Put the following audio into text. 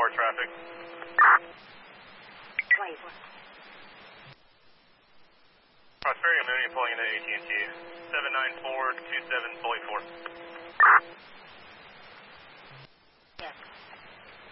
more traffic. 24. Prosperity Amelia pulling into AT&T. 79427 fully 4.